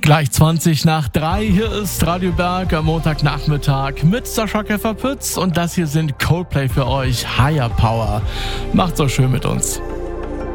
Gleich 20 nach 3, hier ist Radio Berg am Montagnachmittag mit Sascha Käfer-Pütz und das hier sind Coldplay für euch, Higher Power. Macht's so schön mit uns.